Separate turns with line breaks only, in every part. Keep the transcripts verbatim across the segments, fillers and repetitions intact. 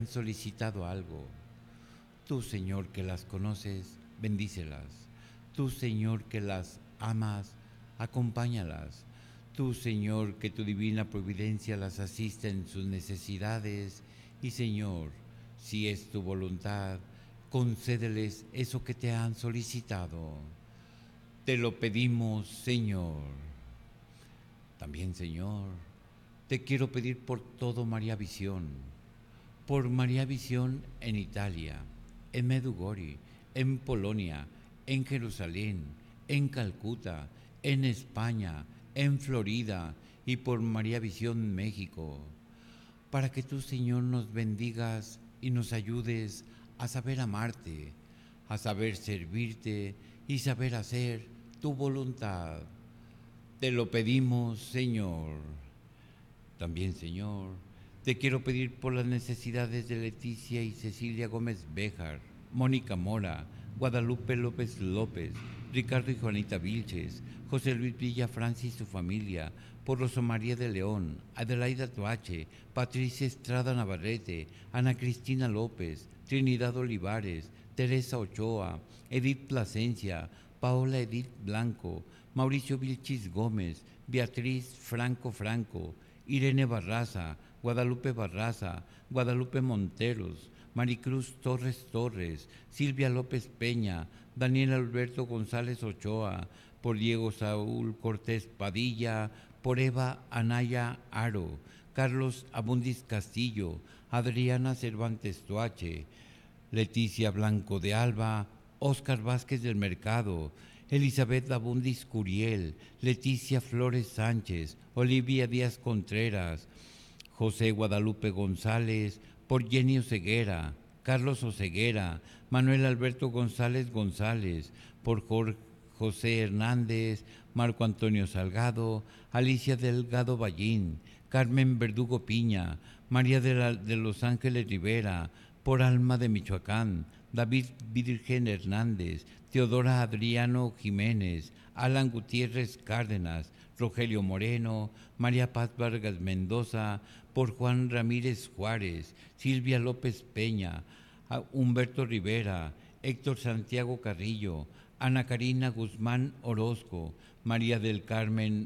solicitado algo. Tú, Señor, que las conoces, bendícelas. Tú, Señor, que las amas, acompáñalas. Tú, Señor, que tu divina providencia las asiste en sus necesidades. Y, Señor, si es tu voluntad, concédeles eso que te han solicitado. Te lo pedimos, Señor. También, Señor, te quiero pedir por todo María Visión, por María Visión en Italia, en Medjugorje, en Polonia, en Jerusalén, en Calcuta, en España, en Florida y por María Visión México, para que tú, Señor, nos bendigas y nos ayudes a saber amarte, a saber servirte y saber hacer tu voluntad. Te lo pedimos, Señor. También, Señor, te quiero pedir por las necesidades de Leticia y Cecilia Gómez Béjar, Mónica Mora, Guadalupe López López, Ricardo y Juanita Vilches, José Luis Villa Francis y su familia, por Rosa María de León, Adelaida Toache, Patricia Estrada Navarrete, Ana Cristina López, Trinidad Olivares, Teresa Ochoa, Edith Plasencia, Paola Edith Blanco, Mauricio Vilchis Gómez, Beatriz Franco Franco, Irene Barraza, Guadalupe Barraza, Guadalupe Monteros, Maricruz Torres Torres, Silvia López Peña, Daniel Alberto González Ochoa, por Diego Saúl Cortés Padilla, por Eva Anaya Aro, Carlos Abundis Castillo, Adriana Cervantes Toache, Leticia Blanco de Alba, Óscar Vázquez del Mercado, Elizabeth Abundis Curiel, Leticia Flores Sánchez, Olivia Díaz Contreras, José Guadalupe González, por Jenny Oseguera, Carlos Oseguera, Manuel Alberto González González, por Jorge José Hernández, Marco Antonio Salgado, Alicia Delgado Ballín, Carmen Verdugo Piña, María de, la, de Los Ángeles Rivera, por Alma de Michoacán, David Virgen Hernández, Teodora Adriano Jiménez, Alan Gutiérrez Cárdenas, Rogelio Moreno, María Paz Vargas Mendoza, por Juan Ramírez Juárez, Silvia López Peña, Humberto Rivera, Héctor Santiago Carrillo, Ana Karina Guzmán Orozco, María del Carmen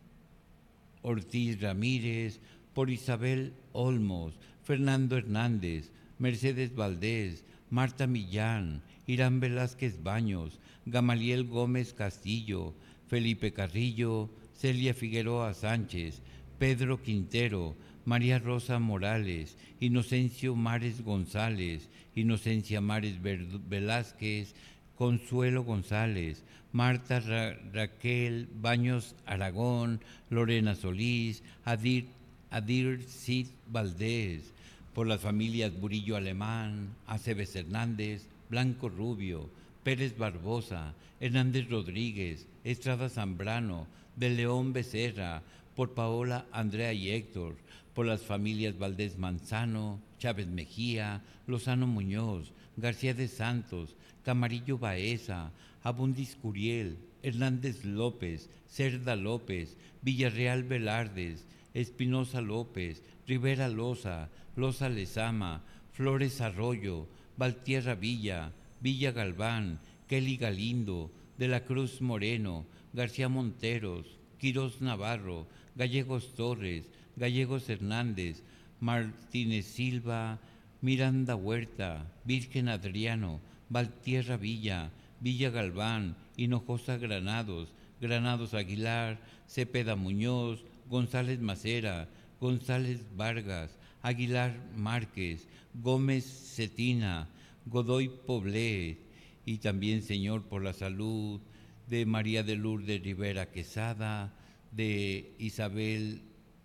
Ortiz Ramírez, por Isabel Olmos, Fernando Hernández, Mercedes Valdés, Marta Millán, Irán Velázquez Baños, Gamaliel Gómez Castillo, Felipe Carrillo, Celia Figueroa Sánchez, Pedro Quintero, María Rosa Morales, Inocencio Mares González, Inocencia Mares Velázquez, Consuelo González, Marta Ra Raquel Baños Aragón, Lorena Solís, Adir, Adir Cid Valdés, por las familias Burillo Alemán, Aceves Hernández, Blanco Rubio, Pérez Barbosa, Hernández Rodríguez, Estrada Zambrano, de León Becerra, por Paola, Andrea y Héctor, por las familias Valdés Manzano, Chávez Mejía, Lozano Muñoz, García de Santos, Camarillo Baeza, Abundis Curiel, Hernández López, Cerda López, Villarreal Velardes, Espinosa López, Rivera Loza, Loza Lezama, Flores Arroyo, Valtierra Villa, Villa Galván, Kelly Galindo, De la Cruz Moreno, García Monteros, Quirós Navarro, Gallegos Torres, Gallegos Hernández, Martínez Silva, Miranda Huerta, Virgen Adriano, Valtierra Villa, Villa Galván, Hinojosa Granados, Granados Aguilar, Cepeda Muñoz, González Macera, González Vargas, Aguilar Márquez, Gómez Cetina, Godoy Poblé, y también, Señor, por la salud de María de Lourdes Rivera Quesada, de Isabel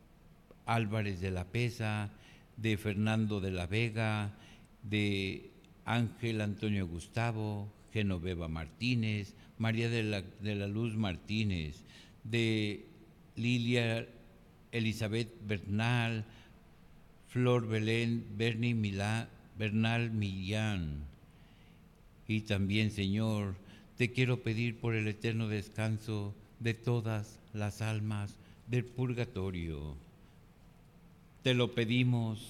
Álvarez de la Pesa, de Fernando de la Vega, de Ángel Antonio Gustavo, Genoveva Martínez, María de la, de la Luz Martínez, de Lilia Elizabeth Bernal, Flor Belén Berni Milá, Bernal Millán. Y también, Señor, te quiero pedir por el eterno descanso de todas las almas del purgatorio. Te lo pedimos,